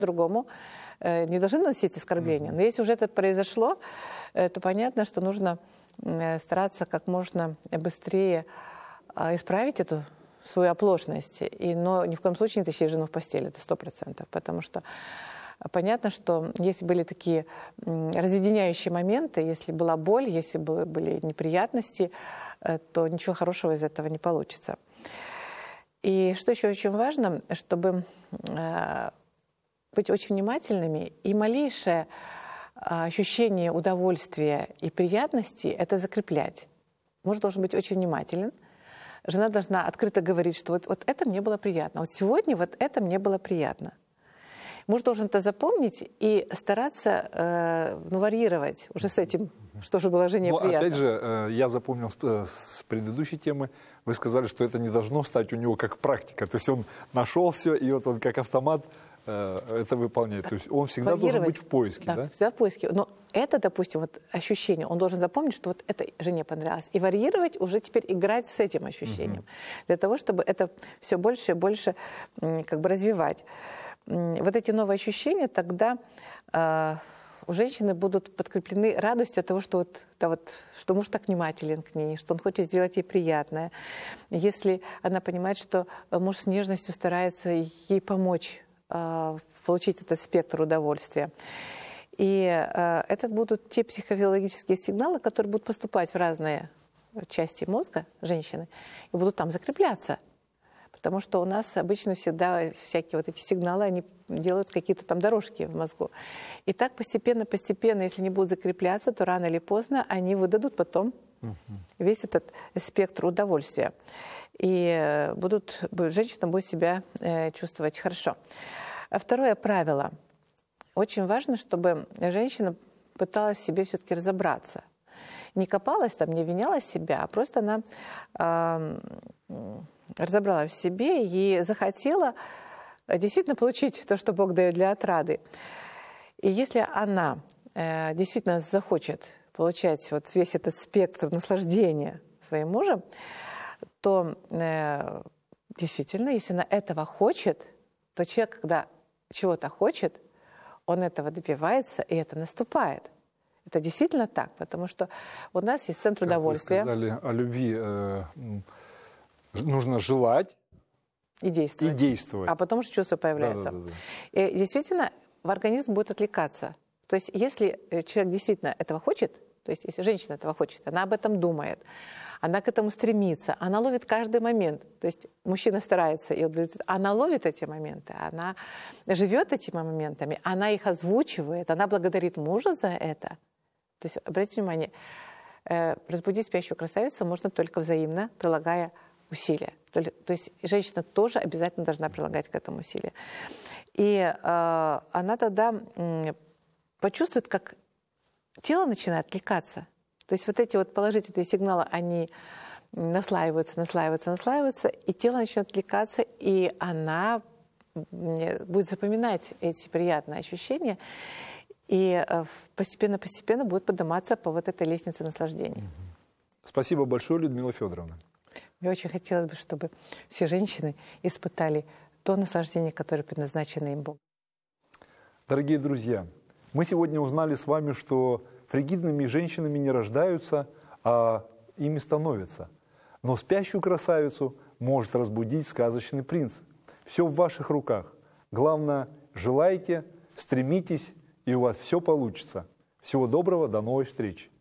другому не должны наносить оскорбления. Но если уже это произошло, то понятно, что нужно стараться как можно быстрее исправить эту свою оплошность. Но ни в коем случае не тащить жену в постель, это 100%. Потому что понятно, что если были такие разъединяющие моменты, если была боль, если были неприятности, то ничего хорошего из этого не получится. И что еще очень важно, чтобы быть очень внимательными, и малейшее ощущение удовольствия и приятности – это закреплять. Муж должен быть очень внимателен. Жена должна открыто говорить, что вот это мне было приятно, вот сегодня вот это мне было приятно. Муж должен это запомнить и стараться варьировать уже с этим, что же было жене приятно. Опять же, я запомнил с предыдущей темы, вы сказали, что это не должно стать у него как практика. То есть он нашел все, и вот он как автомат это выполняет. То есть он всегда должен быть в поиске. Да, всегда в поиске. Но это, допустим, вот ощущение, он должен запомнить, что вот это жене понравилось. И варьировать, уже теперь играть с этим ощущением. Для того, чтобы это все больше и больше как бы развивать. Вот эти новые ощущения тогда у женщины будут подкреплены радостью от того, что, что муж так внимателен к ней, что он хочет сделать ей приятное. Если она понимает, что муж с нежностью старается ей помочь получить этот спектр удовольствия. И это будут те психофизиологические сигналы, которые будут поступать в разные части мозга женщины и будут там закрепляться. Потому что у нас обычно всегда всякие вот эти сигналы, они делают какие-то там дорожки в мозгу. И так постепенно, если они будут закрепляться, то рано или поздно они выдадут потом весь этот спектр удовольствия. И женщина будет себя чувствовать хорошо. А второе правило. Очень важно, чтобы женщина пыталась в себе все-таки разобраться. Не копалась там, не виняла себя, а просто она разобралась в себе и захотела действительно получить то, что Бог дает для отрады. И если она действительно захочет получать вот весь этот спектр наслаждения своим мужем, то действительно, если она этого хочет, то человек, когда чего-то хочет, он этого добивается, и это наступает. Это действительно так, потому что у нас есть центр удовольствия. Вы сказали о любви. Нужно желать и действовать. А потом же чувство появляется. Да. И действительно, организм будет отвлекаться. То есть если человек действительно этого хочет, то есть если женщина этого хочет, она об этом думает, она к этому стремится, она ловит каждый момент. То есть мужчина старается, и она ловит эти моменты, она живет этими моментами, она их озвучивает, она благодарит мужа за это. То есть, обратите внимание, разбудить спящую красавицу можно только взаимно, прилагая усилия. То есть женщина тоже обязательно должна прилагать к этому усилия. И она тогда почувствует, как тело начинает отвлекаться. То есть вот эти вот положительные сигналы, они наслаиваются, и тело начнет отвлекаться, и она будет запоминать эти приятные ощущения, и постепенно будет подниматься по вот этой лестнице наслаждения. Спасибо большое, Людмила Федоровна. Мне очень хотелось бы, чтобы все женщины испытали то наслаждение, которое предназначено им Богом. Дорогие друзья, мы сегодня узнали с вами, что фригидными женщинами не рождаются, а ими становятся. Но спящую красавицу может разбудить сказочный принц. Все в ваших руках. Главное, желайте, стремитесь, и у вас все получится. Всего доброго, до новой встречи.